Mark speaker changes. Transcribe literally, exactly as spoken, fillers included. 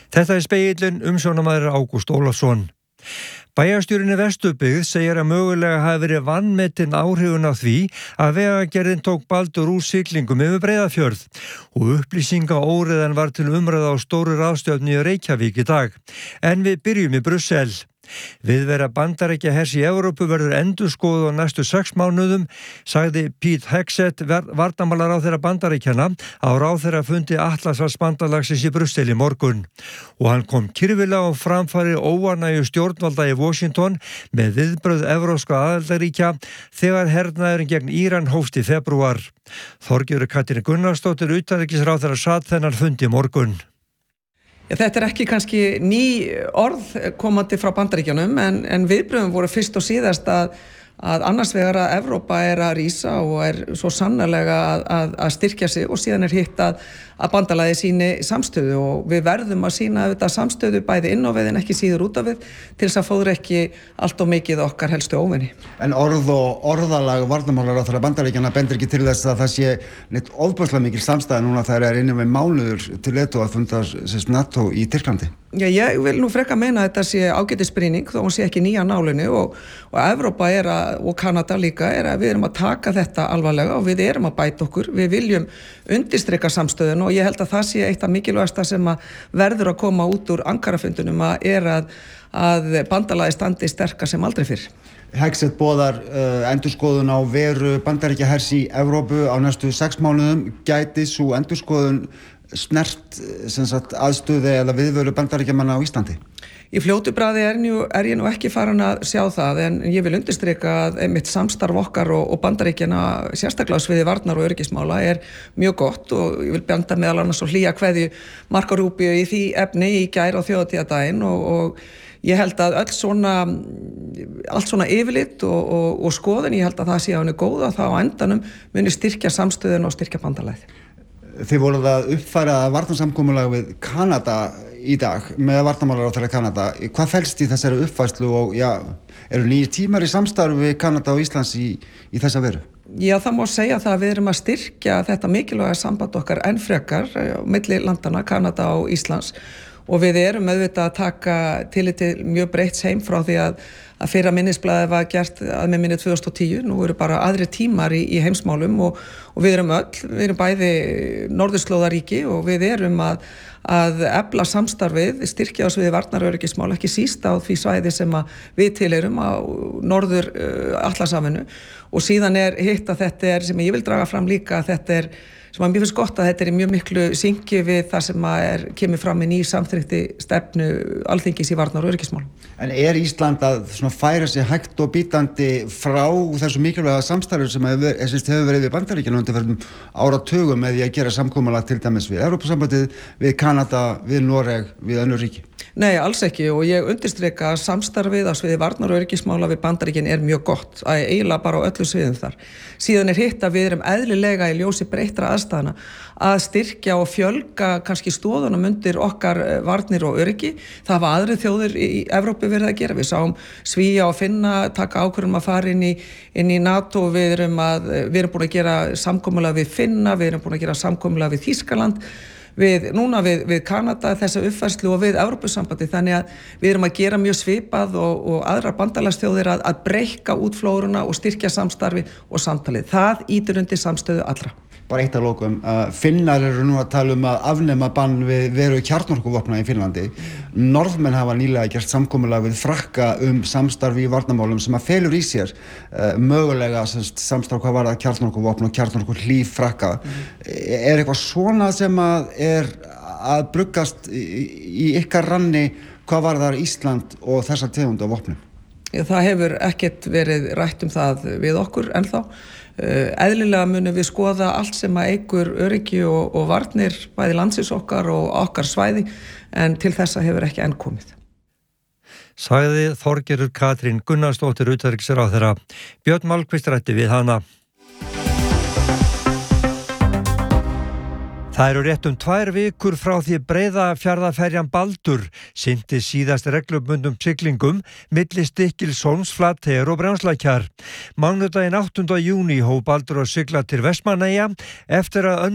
Speaker 1: Þetta er Spegillinn, umsjónarmaður Ágúst Ólafsson. Bæjarstjórinn í Vesturbyggð segir að mögulega hafi verið vanmetin áhrifun af því að Vegagerðin tók Baldur úr siglingum yfir Breiðafjörð og upplýsingaóreiðan var til umræða á stóru ráðstefnu í Reykjavík í dag. En við byrjum í Brussel. Viðvera Bandaríkjahers í Evrópu verður endurskoðuð á næstu sex mánuðum, sagði Pete Hegseth, varnarmálaráðherra Bandaríkjanna, á ráðherrafundi Atlantshafsbandalagsins í Brussel í morgun. Og hann kom kyrfilega á framfæri óánægju stjórnvalda í Washington með viðbrögð evrópskra aðildarríkja þegar hernaðurinn gegn Íran hófst í febrúar. Þorgerður Katrín Gunnarsdóttir, utanríkisráðherra, sat þennan fundi í morgun.
Speaker 2: Ja, þetta er ekki kannski ný orð komandi frá Bandaríkjunum en, en viðbrögðum voru fyrst og síðast að, að annars vegar að Evrópa er að rísa og er svo sannarlega að, að, að styrkja sig og síðan er hitt að, að bandalagið síni samstöðu og við verðum að sína auðvitað samstöðu bæði inn á við en ekki síður út af við til þess að fóður ekki allt og mikið okkar helstu óvinni.
Speaker 3: En orð og orðalag varnarmálaráðherra Bandaríkjanna bendir ekki til þess að það sé neitt ofboðslega mikil samstæða núna þegar er innan við mánuður til leiðtogafundar NATO í Tyrklandi.
Speaker 2: Já, ég vil nú freka meina að þetta sé ágætisbrýning þó hún sé ekki nýja nálinu og, og Evrópa er að, og Kanada líka er að við erum að taka þetta alvarlega og við erum að bæta okkur, við viljum undirstrika samstöðun og ég held að það sé eitt af mikilvægasta sem að verður að koma út úr Ankarafundunum að er að, að bandalagið standi sterkar sem aldrei fyrr.
Speaker 3: Hegseth boðar uh, endurskoðun á veru Bandaríkjahers í Evrópu á næstu sex mánuðum. Gæti sú endurskoðun snert sem sagt, aðstöðu eða viðveru Bandaríkjamanna á Íslandi?
Speaker 2: Í fljótu bragði er, er ég nú ekki farin að sjá það en ég vil undirstrika að einmitt samstarf okkar og, og Bandaríkjana sérstaklega á sviði varnar og öryggismála er mjög gott og ég vil benda meðal annars og hlýja kveðju Marco Rubio í því efni í gær á þjóðhátíðardaginn og, og ég held að öll svona, allt svona yfirlit og, og, og skoðun, ég held að það sé á henni góða þá á endanum muni styrkja samstöðun og styrkja bandalagið.
Speaker 3: Þið voruð að uppfæra varnarsamkomulag við Kanada í dag með varnarmálaráðherra Kanada. Hvað felst í þessari uppfærslu og ja, eru nýjir tímar í samstarfi við Kanada og Íslands í, í þessa veru?
Speaker 2: Já, það má segja það að við erum að styrkja þetta mikilvæga samband okkar enn frekar á milli landana, Kanada og Íslands og við erum auðvitað að taka tillit til mjög breytts heim frá því að, að fyrra minnisblaðið var gert að með minni tvö þúsund og tíu, nú eru bara aðri tímar í, í heimsmálum og, og við erum öll, við erum bæði norðurslóðaríki og við erum að, að efla samstarfið, styrkja á sviði varnar- og öryggismál, ekki síst á því svæði sem að við tilheyrum á norður uh, Atlantshafinu og síðan er hitt að þetta er, sem ég vil draga fram líka, að þetta er sem að mér finnst gott að þetta er í mjög miklu syngi við það sem að er, kemur fram í ný samþykkti stefnu Alþingis í varnar- og öryggismál.
Speaker 3: En er Ísland að svona færa sig hægt og bítandi frá þessu mikilvæga samstarfi sem hefur, hefur verið við Bandaríkjanna undanfarnum áratugum með því að gera samkomulag til dæmis við Evrópusambandið, við Kanada, við Noreg, við önnur ríki?
Speaker 2: Nei, alls ekki og ég undirstrika að samstarfið á sviði varnar- og öryggismála við Bandaríkin er mjög gott, að eiginlega bara á öllu sviðum þar. Síðan er hitt að við erum eðlilega í ljósi breyttra aðstæðna að styrkja og fjölga kannski stóðunum undir okkar varnir og öryggi. Það hafa aðri þjóðir í Evrópu verið að gera. Við sáum Svía og Finna taka ákvörðum að fara inn í, inn í NATO, við erum, að, við erum búin að gera samkomulag við Finna, við erum búin að gera samkomulag við Þýskaland, við, núna við, við Kanada þessa uppfærslu og við Evrópusambandi þannig að við erum að gera mjög svipað og, og aðrar bandalagsþjóðir að, að breikka út flóruna og styrkja samstarfi og samtalið. Það ýtir undir samstöðu allra.
Speaker 3: Bara eitt að lokum, uh, Finnar eru nú að tala um að afnema bann við veru kjarnorkuvopna í Finnlandi. Norðmenn hafa nýlega gert samkomulag við Frakka um samstarfi í varnarmálum sem að felur í sér uh, mögulega samstarf hvað varðar kjarnorkuvopna og kjarnorkuhlíf Frakka. Mm. Er eitthvað svona sem að er að bruggast í, í ykkar ranni hvað varðar Ísland og þessar tegund af vopnum?
Speaker 2: Það hefur ekkert verið rætt um það við okkur ennþá. Eðlilega munum við skoða allt sem að eykur öryggi og, og varnir bæði landsins okkar og okkar svæði en til þessa hefur ekki enn komið.
Speaker 1: Sagði Þorgerður Katrín Gunnarsdóttir utanríkisráðherra. Björn Malmquist ræddi við hana. Það eru rétt um tvær vikur frá því Breiðafjarðarferjan Baldur synti síðast reglubundum siglingum milli Stykkishólms, Flateyjar og Brjánslækjar. Mánudaginn áttunda júní hóf Baldur að sigla til Vestmannaeyja eftir að